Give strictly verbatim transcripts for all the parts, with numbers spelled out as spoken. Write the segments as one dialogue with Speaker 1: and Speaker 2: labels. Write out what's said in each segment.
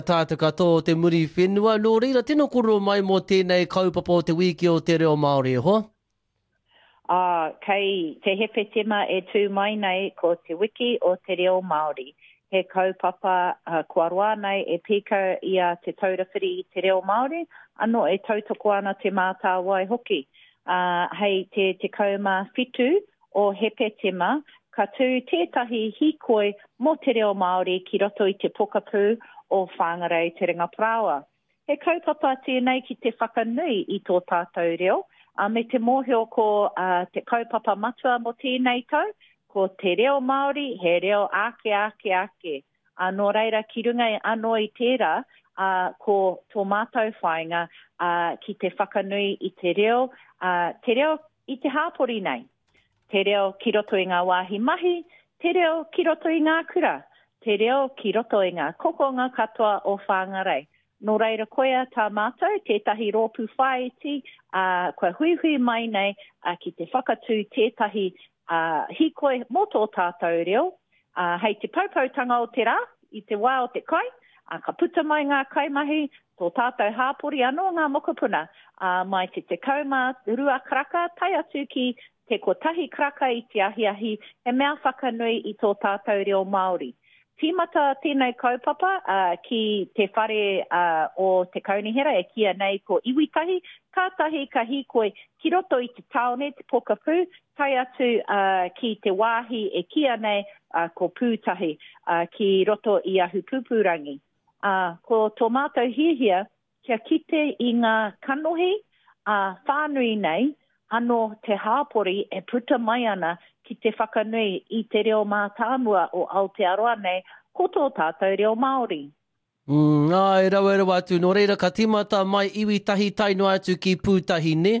Speaker 1: Tātou katoa te muri whenua, nō reira tino koro mai mō tēnei kaupapa o te wiki o te reo Māori, ho?
Speaker 2: Ah, kei te hepe tema e tū mai nei ko te wiki o te reo Māori. He kaupapa uh, kua roa nei e pika ia te taurawhiri i te reo Māori, anō e tautoko ana te mātāwai hoki. Uh, hei te te kauma whitu o hepe tema, ka tū tētahi hikoi mō te reo Māori ki roto i te pokapū o whāngarei te ringa prawa. He kaupapa tēnei ki te whakanui i tō tātou reo, a me te mōhio ko uh, te kaupapa matua mo tēnei tau, ko te reo Māori, he reo ake, ake, ake. A nō reira ki runga e anō i tērā, uh, ko tō mātou whainga uh, ki te whakanui i te reo, uh, te reo i te hāpori nei. Te reo ki roto i ngā wāhi mahi, te reo ki roto i ngā kura. Te reo ki roto i ngā kokonga katoa o whāngarei. Nō reira koea tā mātou, tētahi rōpū whaiti, uh, koe hui hui mai nei uh, ki te whakatū tētahi uh, hikoi mō tō tātou reo. Uh, hei te paupautanga o te rā, i te wā o te kai, uh, ka puta mai ngā kaimahi, tō tātou hāpori anō ngā mokopuna, uh, mai te te kauma rua karaka, tai atu ki te kotahi karaka i te ahi ahi, he mea whakanui i tō tātou reo Māori. Tīmata tēnei kaupapa uh, ki te whare uh, o te kaunihera e kia nei ko iwitahi, kātahi ka hikoi ki roto i te taone, te pokapū, tai atu uh, ki te wāhi e kia nei uh, ko pūtahi uh, ki roto i ahu pūpūrangi. Uh, ko tō mātou hihia, kia kite i ngā kanohi uh, whānui nei, anō te hāpori e puta mai ana ki te whakanui i te reo mātāmua o Aotearoa nei, ko tō tātou reo Māori.
Speaker 1: Mm, ai, rawa rawa atu, nō reira ka timata mai iwi tahi taino atu ki pūtahi, ne?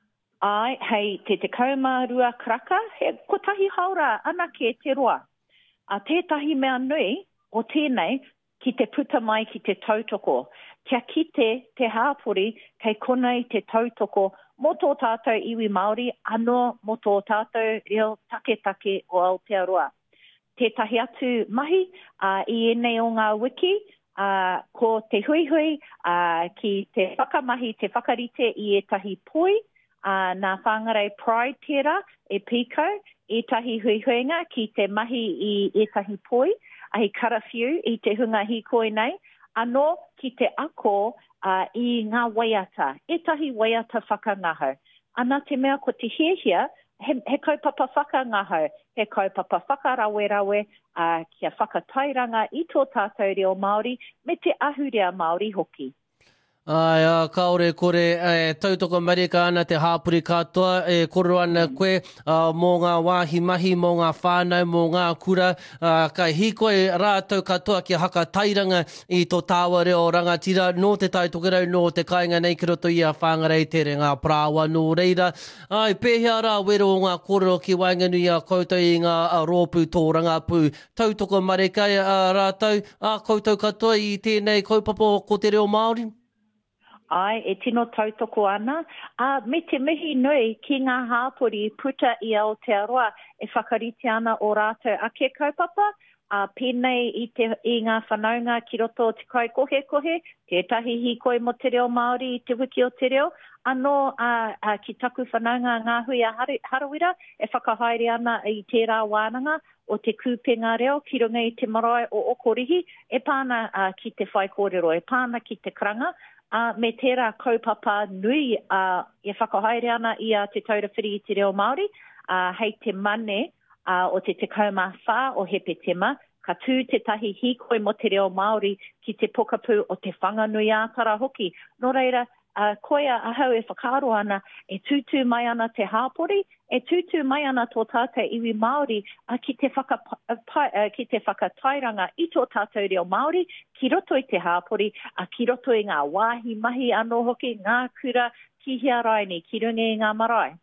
Speaker 2: Ai, hei, te te kauma rua karaka, he kotahi haura anake te roa. A tētahi mea nui o tēnei ki te puta mai ki te tautoko. Kia kite te hāpori kei konei te tautoko mō tō tātou iwi Māori, anō mō tō tātou reo take take o Aotearoa. Tētahi atu mahi uh, i enei o ngā wiki, uh, ko te hui hui uh, ki te whakamahi, te whakarite i etahi poi, uh, nā whangarei Pride tērā e piko, etahi hui huinga ki te mahi i etahi poi, ahi karawhiu i te hunga hikoi nei, anō ki te ako Uh, i ngā waiata, etahi waiata whakangahau. Ana te mea ko te hiehia, he, he kaupapa whakangahau, he kaupapa whakarawe-rawe, uh, kia whakatairanga i tō tātou reo Māori, me te ahurea Māori hoki.
Speaker 1: Ai, a, kaore kore e, tautoko marika ana te hāpuri katoa e koro ana koe uh, mō ngā wāhi mahi, mō ngā whānau, mō ngā kura, uh, kai hikoi rātou katoa ki haka tairanga i tō tāwa reo rangatira no te taitokerau, no te kāinga nei ki roto i a whāngarei te ngā prawa nō reira. Ai, pēhea rā wero o ngā koro ki wainganui a koutou i ngā a, rōpū tō rangapū. Tautoko marika a rātou, a koutou katoa i tēnei kaupapa ko te reo Māori?
Speaker 2: Ai, e tino tautoko ana. A me te mihi nui ki ngā hāpori puta i Aotearoa e whakarite ana o rātou ake kaupapa. A pēnei i, te, i ngā whanaunga ki roto o te kai kohe kohe, tētahi hikoi mo te reo Māori i te wiki o te reo. Anō a, a, ki taku whanaunga ngā hui a harawira e whakahaere ana i tērā wānanga o te kūpenga reo ki runga i te marae o okorihi, e pāna a, ki te whai kōrero, e pāna ki te karanga. Uh, me tērā kaupapa nui uh, e whakahaere ana i a te taurawhiri i te reo Māori, uh, hei te mane uh, o te te kauma whā o hepe tema, ka tū te tahi hikoi mo te reo Māori ki te pokapū o te whanganui ātara hoki. Nō reira, uh, koea ahau e whakaaro ana, e tūtū mai ana te hāpori, e tūtū mai ana tō tātou iwi Māori a ki te, whaka, uh, ki te whakatairanga i tō tātou reo Māori, ki roto i te hāpori, a ki roto i ngā wāhi mahi anō hoki, ngā kura, ki hia raini, ki runga i ngā marae.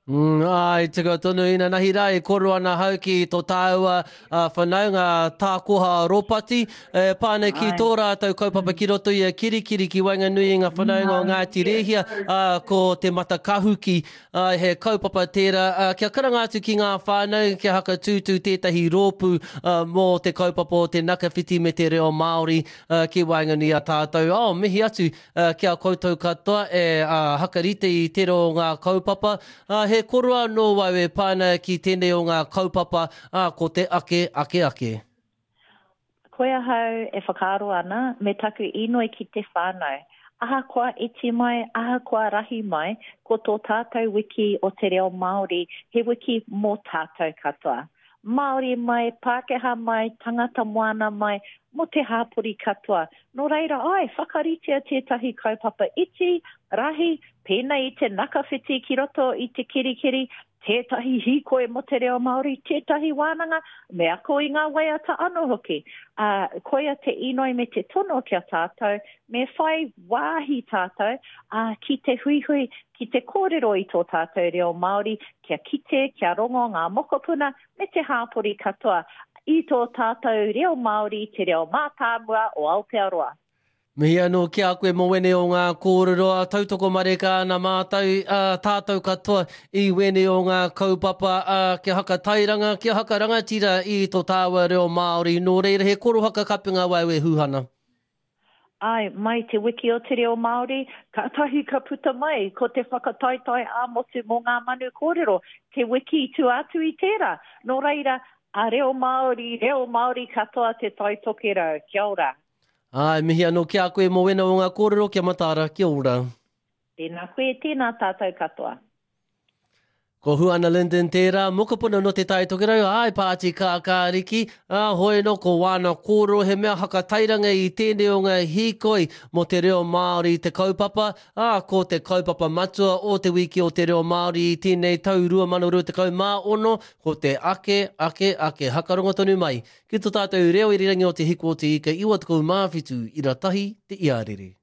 Speaker 1: Mm, ai, te kau tonu ina nahi rai, koro ana hau ki tō tāua uh, whanau ngā tākoha ropati. E, pāne ki
Speaker 2: Ai.
Speaker 1: tō rātou kaupapa ki roto i a kirikiri ki Wainganui ngā whanau ngā Ngāti Rehia, uh, ko te mata kahuki, uh, he kaupapa tērā. Uh, kia karangātu ki ngā whānau, kia haka tūtū tētahi rōpu uh, mō te kaupapa o te nakawhiti me te reo Māori uh, ki Wainganui a tātou. Oh, mihi atu uh, kia koutou katoa e uh, hakarite i te reo ngā kaupapa. Uh, he koroa no wawe pāna ki tēnei o ngā kaupapa uh, ko te ake, ake, ake.
Speaker 2: Koe ahau e whakaaro ana, me taku inoi ki te whānau. Aha koa iti mai, aha koa rahi mai, ko tō tātou wiki o te reo Māori, he wiki mō tātou katoa. Māori mai, Pākehā mai, tangata moana mai, mo te hāpuri katoa. No reira, ai, whakaritea tētahi kaupapa iti, rahi, pēnei i te nakawhiti ki roto i te kirikiri, tētahi hikoe mo te reo Māori, tētahi wānanga, me ako i ngā waiata anō hoki. Uh, koia te inoi me te tono kia tātou, me whai wāhi tātou, uh, ki te hui hui, ki te kōrero i tō tātou reo Māori, kia kite, kia rongo ngā mokopuna, me te hāpuri katoa, i tō tātou reo Māori, te reo mātāmua o Aotearoa.
Speaker 1: Mihi anō kia koe mo wene o ngā kōrero, tautoko mareka ana mātou, uh, tātou katoa i wene o ngā kaupapa, uh, kia haka tairanga, kia haka rangatira i tō tāua reo Māori, nō reira he koro haka kapinga waiwe hūhana.
Speaker 2: Ai, mai te wiki o te reo Māori, ka tahi ka puta mai, ko te whakataitai a motu mō ngā manu kōrero, te wiki tu atu i tērā. Nō reira, a reo Māori, reo Māori katoa te taitoke rau, kia ora.
Speaker 1: Ai, mihi anō kia koe mo wena o ngā kōrero, kia matara, kia ora.
Speaker 2: Tēnā koe, tēnā tātou katoa.
Speaker 1: Ko Huana Linden tērā, mokopuna no te taitoke rau, ai pāti kā kāriki, ah, hoi no ko wāna kōrero, he mea haka tairanga i tēnei o ngā hikoi mo te reo Māori te kaupapa, ah, ko te kaupapa matua o te wiki o te reo Māori i tēnei tau rua mano rua te kau mā ono, ko te ake, ake, ake, hakarongo tonu mai. Ki tō tātou reo i rirangi o te hiko o te ika, iwa te kau māwhitu, i ratahi te iarere.